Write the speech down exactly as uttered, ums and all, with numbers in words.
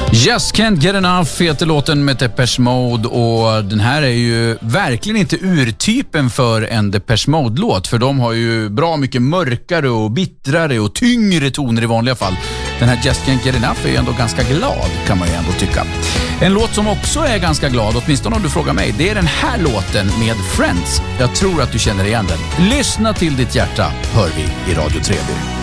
Just Can't Get Enough heter låten med Depeche Mode, och den här är ju verkligen inte urtypen för en Depeche Mode-låt, för de har ju bra mycket mörkare och bittrare och tyngre toner i vanliga fall. Den här Just Can't Get Enough är ju ändå ganska glad, kan man ju ändå tycka. En låt som också är ganska glad, åtminstone om du frågar mig, det är den här låten med Friends. Jag tror att du känner igen den. Lyssna till ditt hjärta, hör vi i Radio tre B.